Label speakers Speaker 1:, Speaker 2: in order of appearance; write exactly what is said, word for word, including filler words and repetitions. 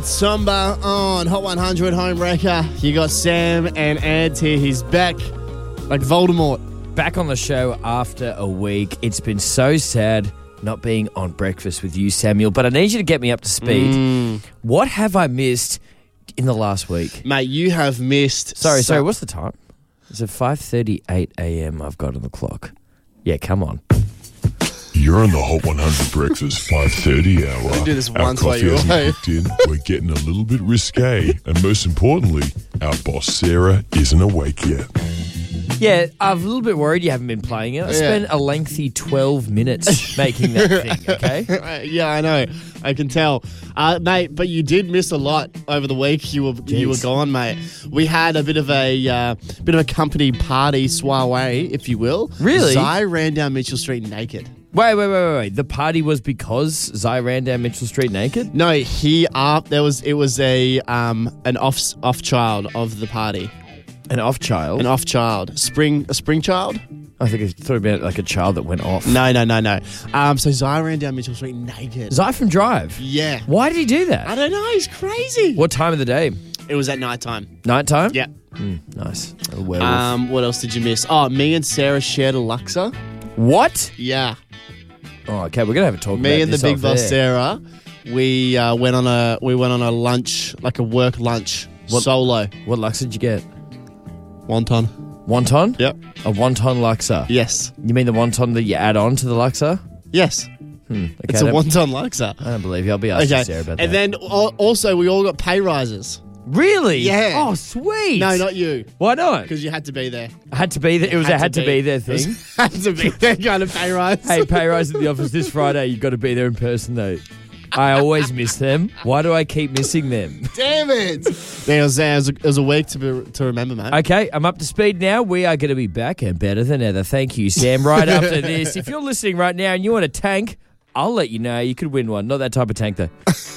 Speaker 1: Samba on Hot one hundred Homewrecker. You got Sam and Ed here. He's back like Voldemort.
Speaker 2: Back on the show after a week. It's been so sad not being on breakfast with you, Samuel, but I need you to get me up to speed.
Speaker 1: Mm.
Speaker 2: What have I missed in the last week?
Speaker 1: Mate, you have missed...
Speaker 2: Sorry,
Speaker 1: so-
Speaker 2: sorry, what's the time? It's at five thirty-eight a.m. I've got on the clock. Yeah, come on.
Speaker 3: You're on the Hot one hundred Breakfast five thirty hour.
Speaker 1: We do this
Speaker 3: Our
Speaker 1: once while
Speaker 3: coffee
Speaker 1: you're
Speaker 3: hasn't
Speaker 1: away.
Speaker 3: kicked in. We're getting a little bit risque. And most importantly, our boss Sarah isn't awake yet.
Speaker 2: Yeah, I'm a little bit worried you haven't been playing it. I
Speaker 1: Yeah.
Speaker 2: spent a lengthy twelve minutes making that thing, okay?
Speaker 1: Yeah, I know. I can tell. Uh, mate, but you did miss a lot over the week. You were you were
Speaker 2: Jeez.
Speaker 1: gone, mate. We had a bit of a uh, bit of a company party soiree, if you will.
Speaker 2: Really?
Speaker 1: Zai ran down Mitchell Street naked.
Speaker 2: Wait, wait, wait, wait, wait. The party was because Zai ran down Mitchell Street naked?
Speaker 1: No, he up there was it was a um an off off child of the party.
Speaker 2: An off child?
Speaker 1: An off child. Spring a spring child?
Speaker 2: I think I thought about like a child that went off.
Speaker 1: No, no, no, no. Um so Zai ran down Mitchell Street naked.
Speaker 2: Zai from Drive?
Speaker 1: Yeah.
Speaker 2: Why did he do that?
Speaker 1: I don't know, he's crazy.
Speaker 2: What time of the day?
Speaker 1: It was at night time.
Speaker 2: Nighttime?
Speaker 1: Yeah.
Speaker 2: Mm, nice. A werewolf.
Speaker 1: Um, what else did you miss? Oh, me and Sarah shared a Luxor.
Speaker 2: what?
Speaker 1: Yeah.
Speaker 2: Oh, okay. We're gonna have a talk.
Speaker 1: Me
Speaker 2: about
Speaker 1: and the
Speaker 2: this
Speaker 1: big
Speaker 2: off
Speaker 1: boss
Speaker 2: air.
Speaker 1: Sarah, we uh, went on a we went on a lunch, like a work lunch,
Speaker 2: What-
Speaker 1: solo.
Speaker 2: What Lux did you get?
Speaker 1: Wonton.
Speaker 2: Wonton?
Speaker 1: Yep.
Speaker 2: A wonton Luxor.
Speaker 1: Yes.
Speaker 2: You mean the wonton that you add on to the Luxor?
Speaker 1: Yes.
Speaker 2: Hmm. Okay.
Speaker 1: It's a
Speaker 2: that-
Speaker 1: wonton Luxor.
Speaker 2: I don't believe you. I'll be asking
Speaker 1: Okay.
Speaker 2: Sarah about
Speaker 1: And
Speaker 2: that.
Speaker 1: then al- also we all got pay rises.
Speaker 2: really?
Speaker 1: Yeah.
Speaker 2: Oh, sweet.
Speaker 1: No, not you,
Speaker 2: Why not?
Speaker 1: because you had to be there.
Speaker 2: I had to be there. It was a had to be there
Speaker 1: It was-
Speaker 2: thing.
Speaker 1: had to be there kind of pay rise.
Speaker 2: Hey, pay rise at the office this Friday. You've got to be there in person, though. I always miss them. Why do I keep missing them?
Speaker 1: Damn it! There was, there was a, it was a week to be, to remember, mate.
Speaker 2: Okay, I'm up to speed now. We are going to be back and better than ever. Thank you, Sam. Right after this, if you're listening right now and you want a tank, I'll let you know. You could win one. Not that type of tank, though.